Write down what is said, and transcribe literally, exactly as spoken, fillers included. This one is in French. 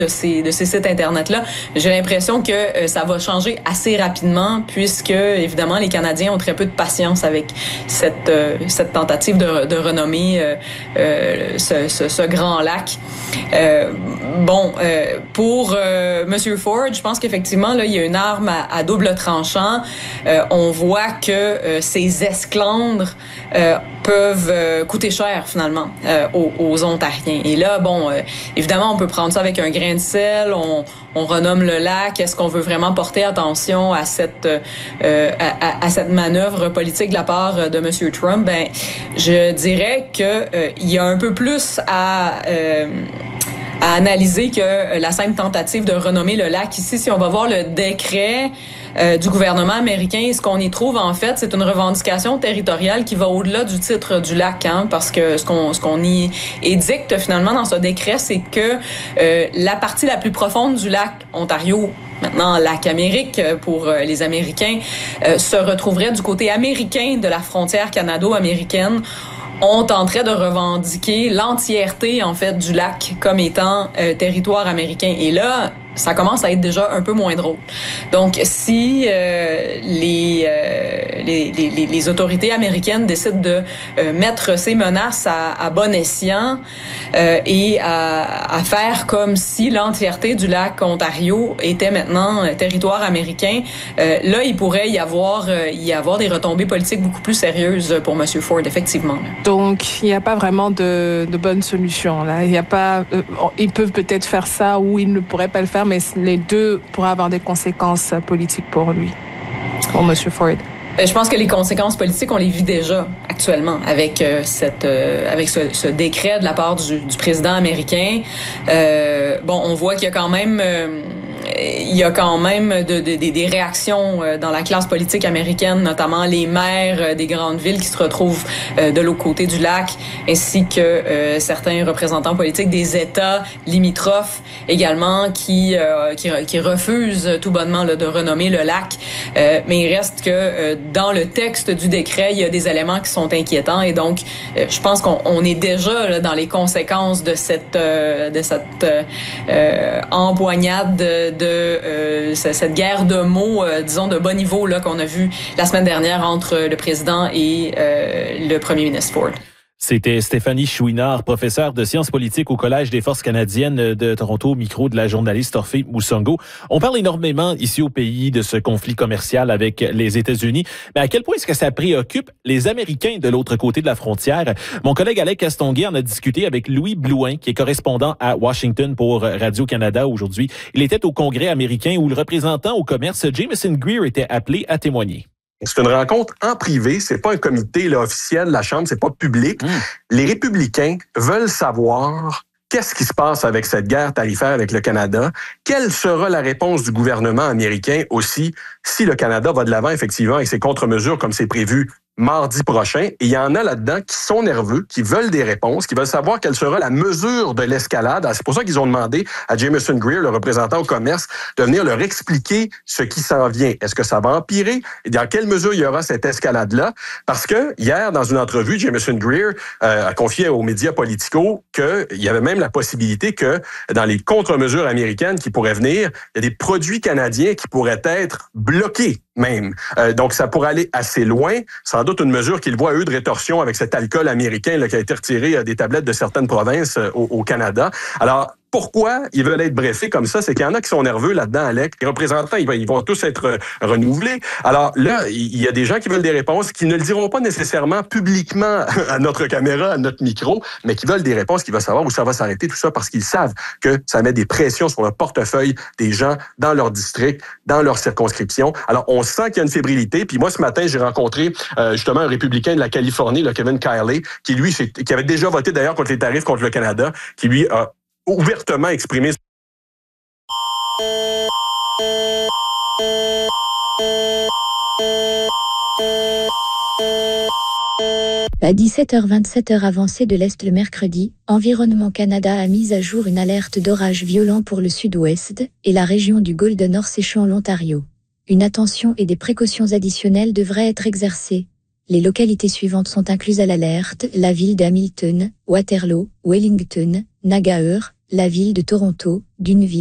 de ces de ces sites internet-là. J'ai l'impression que euh, ça va changer assez rapidement puisque évidemment les Canadiens ont très peu de patience avec cette euh, cette tentative de, de renommer euh, euh, ce, ce, ce grand lac. Euh, bon, euh, pour euh, Monsieur Ford, je pense qu'effectivement là il y a une arme à, à double tranchant. Euh, on voit que euh, ces esclandres euh, peuvent euh, coûter cher finalement euh, aux, aux Ontariens. Et là, bon, euh, évidemment, on peut prendre ça avec un grain de sel. On, on renomme le lac. Est-ce qu'on veut vraiment porter attention à cette euh, à, à cette manœuvre politique de la part de Monsieur Trump? Ben, je dirais que euh, il y a un peu plus à euh, à analyser que la simple tentative de renommer le lac ici. Si on va voir le décret euh, du gouvernement américain, ce qu'on y trouve en fait, c'est une revendication territoriale qui va au-delà du titre du lac, hein, parce que ce qu'on ce qu'on y édicte finalement dans ce décret, c'est que euh, la partie la plus profonde du lac Ontario, maintenant lac Amérique pour euh, les Américains, euh, se retrouverait du côté américain de la frontière canado-américaine. On tenterait de revendiquer l'entièreté, en fait, du lac comme étant euh, territoire américain. Et là, ça commence à être déjà un peu moins drôle. Donc, si euh, les, euh, les, les les autorités américaines décident de euh, mettre ces menaces à, à bon escient euh, et à, à faire comme si l'entièreté du lac Ontario était maintenant euh, territoire américain, euh, là, il pourrait y avoir euh, y avoir des retombées politiques beaucoup plus sérieuses pour M. Ford, effectivement. Donc, il n'y a pas vraiment de, de bonne solution là. Il y a pas, euh, ils peuvent peut-être faire ça ou ils ne pourraient pas le faire, mais les deux pourraient avoir des conséquences politiques pour lui, pour M. Ford. Je pense que les conséquences politiques, on les vit déjà actuellement avec euh, cette, euh, avec ce, ce décret de la part du, du président américain. Euh, bon, on voit qu'il y a quand même, euh, il y a quand même de, de, de, des réactions dans la classe politique américaine, notamment les maires des grandes villes qui se retrouvent euh, de l'autre côté du lac, ainsi que euh, certains représentants politiques des États limitrophes également qui euh, qui, qui refusent tout bonnement là, de renommer le lac. Euh, mais il reste que euh, dans le texte du décret, il y a des éléments qui sont inquiétants et donc euh, je pense qu'on on est déjà là, dans les conséquences de cette euh, de cette euh, empoignade de, de euh, cette guerre de mots, euh, disons de bas niveau là qu'on a vu la semaine dernière entre le président et euh, le premier ministre Ford. C'était Stéphanie Chouinard, professeure de sciences politiques au Collège des forces canadiennes de Toronto, au micro de la journaliste Orphée Moussongo. On parle énormément ici au pays de ce conflit commercial avec les États-Unis, mais à quel point est-ce que ça préoccupe les Américains de l'autre côté de la frontière? Mon collègue Alec Castonguay en a discuté avec Louis Blouin, qui est correspondant à Washington pour Radio-Canada aujourd'hui. Il était au Congrès américain où le représentant au commerce, Jameson Greer, était appelé à témoigner. C'est une rencontre en privé, c'est pas un comité là, officiel de la Chambre, c'est pas public. Mmh. Les républicains veulent savoir qu'est-ce qui se passe avec cette guerre tarifaire avec le Canada, quelle sera la réponse du gouvernement américain aussi si le Canada va de l'avant effectivement avec ses contre-mesures comme c'est prévu mardi prochain. Et il y en a là-dedans qui sont nerveux, qui veulent des réponses, qui veulent savoir quelle sera la mesure de l'escalade. C'est pour ça qu'ils ont demandé à Jameson Greer, le représentant au commerce, de venir leur expliquer ce qui s'en vient. Est-ce que ça va empirer? Et dans quelle mesure il y aura cette escalade-là? Parce que hier, dans une entrevue, Jameson Greer euh, a confié aux médias politicaux qu'il y avait même la possibilité que dans les contre-mesures américaines qui pourraient venir, il y a des produits canadiens qui pourraient être bloqués même. Euh, donc, ça pourrait aller assez loin. Sans doute une mesure qu'ils voient, eux, de rétorsion avec cet alcool américain là, qui a été retiré euh, des tablettes de certaines provinces euh, au, au Canada. Alors, pourquoi ils veulent être brefés comme ça? C'est qu'il y en a qui sont nerveux là-dedans, Alec. Les représentants, ils vont, ils vont tous être renouvelés. Alors là, il y a des gens qui veulent des réponses qui ne le diront pas nécessairement publiquement à notre caméra, à notre micro, mais qui veulent des réponses, qui veulent savoir où ça va s'arrêter, tout ça, parce qu'ils savent que ça met des pressions sur le portefeuille des gens dans leur district, dans leur circonscription. Alors, on sent qu'il y a une fébrilité. Puis moi, ce matin, j'ai rencontré euh, justement un républicain de la Californie, là, Kevin Kiley, qui lui, qui avait déjà voté d'ailleurs contre les tarifs contre le Canada, qui lui a ouvertement exprimé. À dix-sept heures vingt-sept heure avancée de l'Est le mercredi, Environnement Canada a mis à jour une alerte d'orage violent pour le sud-ouest et la région du Golden North séchant l'Ontario. Une attention et des précautions additionnelles devraient être exercées. Les localités suivantes sont incluses à l'alerte, la ville d'Hamilton, Waterloo, Wellington, Nagaur, la ville de Toronto, d'une ville